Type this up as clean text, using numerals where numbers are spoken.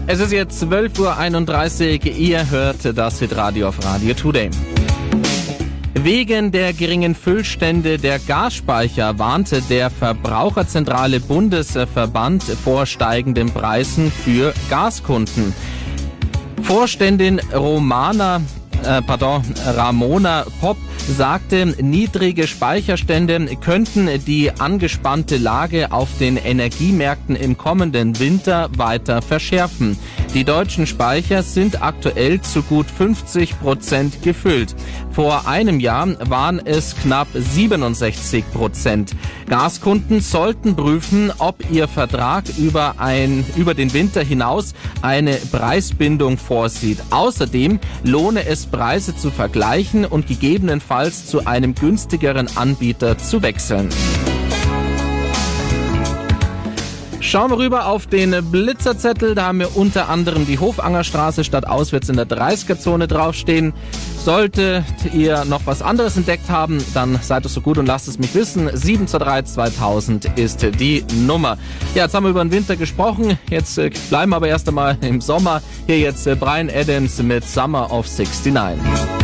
Es ist jetzt 12:31 Uhr, ihr hört das Hitradio auf Radio Today. Wegen der geringen Füllstände der Gasspeicher warnte der Verbraucherzentrale Bundesverband vor steigenden Preisen für Gaskunden. Vorständin Ramona Popp sagte, niedrige Speicherstände könnten die angespannte Lage auf den Energiemärkten im kommenden Winter weiter verschärfen. Die deutschen Speicher sind aktuell zu gut 50% gefüllt. Vor einem Jahr waren es knapp 67%. Gaskunden sollten prüfen, ob ihr Vertrag über den Winter hinaus eine Preisbindung vorsieht. Außerdem lohne es, Preise zu vergleichen und gegebenenfalls zu einem günstigeren Anbieter zu wechseln. Schauen wir rüber auf den Blitzerzettel. Da haben wir unter anderem die Hofangerstraße statt auswärts in der 30er-Zone draufstehen. Solltet ihr noch was anderes entdeckt haben, dann seid doch so gut und lasst es mich wissen. 723-2000 ist die Nummer. Ja, jetzt haben wir über den Winter gesprochen. Jetzt bleiben wir aber erst einmal im Sommer. Hier jetzt Bryan Adams mit Summer of 69.